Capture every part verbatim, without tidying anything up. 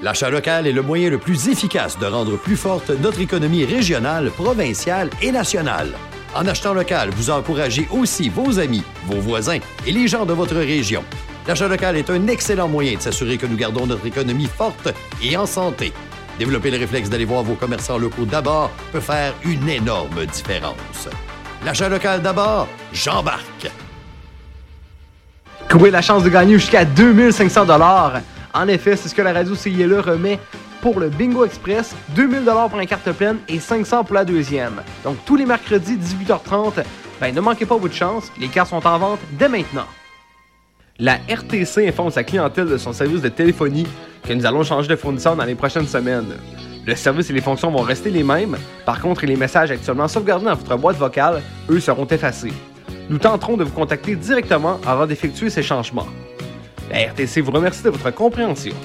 L'achat local est le moyen le plus efficace de rendre plus forte notre économie régionale, provinciale et nationale. En achetant local, vous encouragez aussi vos amis, vos voisins et les gens de votre région. L'achat local est un excellent moyen de s'assurer que nous gardons notre économie forte et en santé. Développer le réflexe d'aller voir vos commerçants locaux d'abord peut faire une énorme différence. L'achat local d'abord, j'embarque. Courez la chance de gagner jusqu'à deux mille cinq cents dollars. En effet, c'est ce que la radio C I L E remet pour le Bingo Express, deux mille dollars pour la carte pleine et cinq cents pour la deuxième. Donc tous les mercredis dix-huit heures trente, ben ne manquez pas votre chance, les cartes sont en vente dès maintenant. La R T C informe sa clientèle de son service de téléphonie que nous allons changer de fournisseur dans les prochaines semaines. Le service et les fonctions vont rester les mêmes, par contre les messages actuellement sauvegardés dans votre boîte vocale, eux, seront effacés. Nous tenterons de vous contacter directement avant d'effectuer ces changements. La R T C vous remercie de votre compréhension.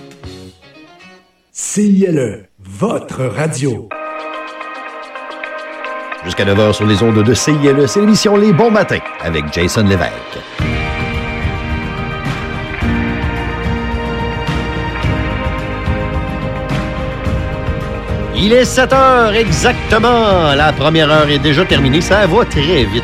C I L E, votre radio. Jusqu'à neuf heures sur les ondes de C I L E, c'est l'émission Les Bons Matins avec Jason Lévesque. Il est sept heures exactement. La première heure est déjà terminée. Ça va très vite.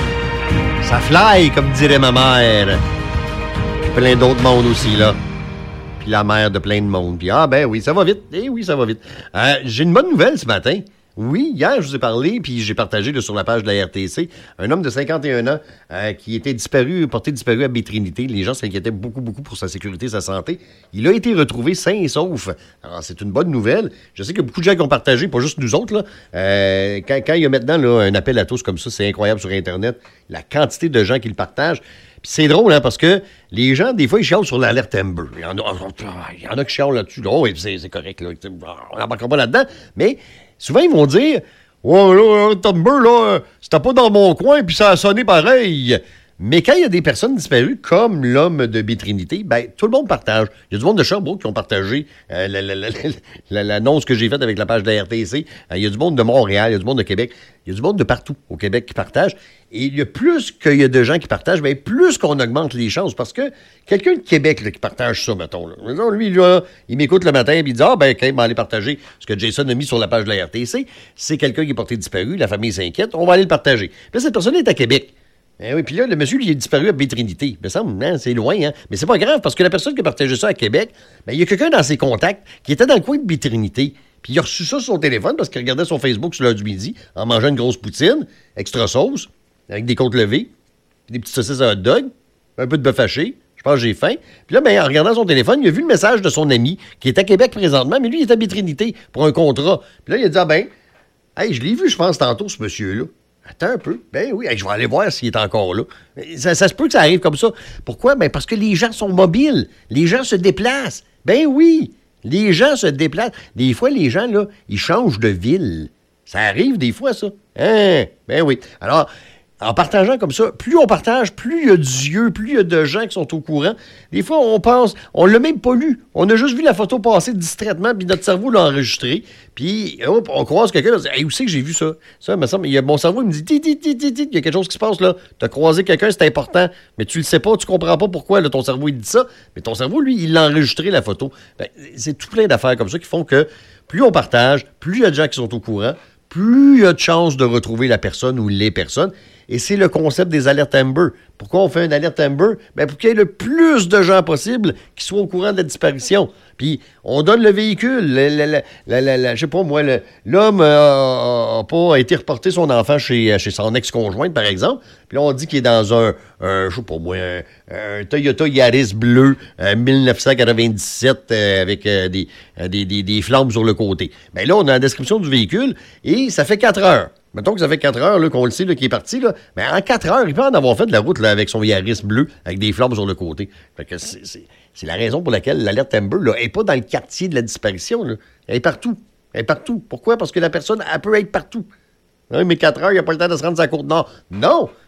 Ça fly, comme dirait ma mère. Puis plein d'autres mondes aussi, là. Puis la mère de plein de monde. Puis ah ben oui, ça va vite. Eh oui, ça va vite. Euh, j'ai une bonne nouvelle ce matin. Oui, hier, je vous ai parlé, puis j'ai partagé là, sur la page de la R T C, un homme de cinquante et un ans euh, qui était disparu, porté disparu à Baie-Trinité. Les gens s'inquiétaient beaucoup, beaucoup pour sa sécurité, sa santé. Il a été retrouvé sain et sauf. Alors, c'est une bonne nouvelle. Je sais qu'il y a beaucoup de gens qui ont partagé, pas juste nous autres. Là. Euh, quand, quand il y a maintenant là, un appel à tous comme ça, c'est incroyable sur Internet, la quantité de gens qui le partagent. Puis c'est drôle, hein, parce que les gens, des fois, ils chialent sur l'alerte Amber. Il y en a, il y en a qui chialent là-dessus. Là. Oh, c'est, c'est correct, là. On n'embarquera pas là-dedans. Mais souvent, ils vont dire « Ouais, là, Amber, là, c'était pas dans mon coin, puis ça a sonné pareil. » Mais quand il y a des personnes disparues, comme l'homme de Baie-Trinité, ben, tout le monde partage. Il y a du monde de Sherbrooke qui ont partagé euh, la, la, la, la, l'annonce que j'ai faite avec la page de la R T C. Euh, il y a du monde de Montréal, il y a du monde de Québec. Il y a du monde de partout au Québec qui partage. Et il y a plus qu'il y a de gens qui partagent, bien, plus qu'on augmente les chances. Parce que quelqu'un de Québec là, qui partage ça, mettons, là, lui, là, il m'écoute le matin et il dit « Ah, ben, quand il va aller partager ce que Jason a mis sur la page de la R T C, c'est quelqu'un qui est porté disparu, la famille s'inquiète, on va aller le partager. » Puis là, cette personne est à Québec. Eh oui, puis là, le monsieur, lui, il est disparu à Baie-Trinité. Il me semble, hein, c'est loin, hein. Mais c'est pas grave, parce que la personne qui a partagé ça à Québec, ben, il y a quelqu'un dans ses contacts qui était dans le coin de Baie-Trinité. Puis il a reçu ça sur son téléphone parce qu'il regardait son Facebook sur l'heure du midi en mangeant une grosse poutine, extra sauce, avec des côtes levées, puis des petites saucisses à hot dog, un peu de bœuf haché. Je pense que j'ai faim. Puis là, ben, en regardant son téléphone, il a vu le message de son ami qui est à Québec présentement, mais lui, il est à Baie-Trinité pour un contrat. Puis là, il a dit, ah ben, hey, je l'ai vu, je pense, tantôt, ce monsieur-là. Attends un peu. Ben oui, hey, je vais aller voir s'il est encore là. Ça, ça se peut que ça arrive comme ça. Pourquoi? Ben parce que les gens sont mobiles. Les gens se déplacent. Ben oui, les gens se déplacent. Des fois, les gens, là, ils changent de ville. Ça arrive des fois, ça. Hein? Ben oui. Alors, en partageant comme ça, plus on partage, plus il y a d'yeux, plus il y a de gens qui sont au courant. Des fois, on pense, on l'a même pas lu. On a juste vu la photo passer distraitement, puis notre cerveau l'a enregistré. Puis, hop, on croise quelqu'un, on dit, hey, où c'est que j'ai vu ça? Ça, me semble, il y a, mon cerveau, il me dit, tit, tit, tit, tit, tit, il y a quelque chose qui se passe là. T'as croisé quelqu'un, c'est important, mais tu le sais pas, tu comprends pas pourquoi, là, ton cerveau, il dit ça. Mais ton cerveau, lui, il l'a enregistré, la photo. Ben, c'est tout plein d'affaires comme ça qui font que plus on partage, plus il y a de gens qui sont au courant, plus il y a de chances de retrouver la personne ou les personnes. Et c'est le concept des alertes Amber. Pourquoi on fait une alerte Amber? Ben pour qu'il y ait le plus de gens possible qui soient au courant de la disparition. Puis, on donne le véhicule. Le, le, le, le, le, je sais pas, moi, le, l'homme n'a pas été reporté son enfant chez, chez son ex-conjointe, par exemple. Puis là, on dit qu'il est dans un, un je sais pas moi, un, un Toyota Yaris bleu euh, dix-neuf cent quatre-vingt-dix-sept euh, avec euh, des, euh, des, des, des flammes sur le côté. Ben là, on a la description du véhicule et ça fait quatre heures. Mettons que ça fait quatre heures là, qu'on le sait là, qu'il est parti. Là. Mais en quatre heures, il peut en avoir fait de la route là, avec son Yaris bleu, avec des flammes sur le côté. Fait que c'est, c'est, c'est la raison pour laquelle l'alerte Amber n'est pas dans le quartier de la disparition. Là. Elle est partout. Elle est partout. Pourquoi? Parce que la personne, elle peut être partout. Hein, mais quatre heures, il n'y a pas le temps de se rendre à la Côte-Nord. Non!